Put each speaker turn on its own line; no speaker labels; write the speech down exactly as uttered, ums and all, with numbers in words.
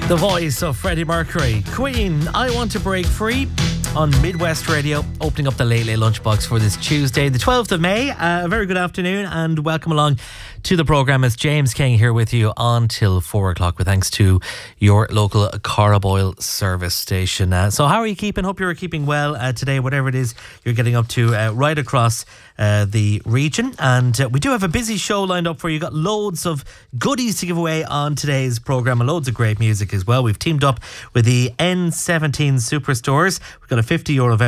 The voice of Freddie Mercury. Queen, I Want to Break Free on Midwest Radio, opening up the Late Late Lunchbox for this Tuesday, the twelfth of May. Uh, a very good afternoon and welcome along to the programme. It's James King here with you until four o'clock with thanks to your local Carboyle service station. Uh, so how are you keeping? Hope you're keeping well uh, today, whatever it is you're getting up to uh, right across uh, the region. And uh, we do have a busy show lined up for you. Got loads of goodies to give away on today's programme and loads of great music as well. We've teamed up with the N seventeen Superstores. We've got a fifty euro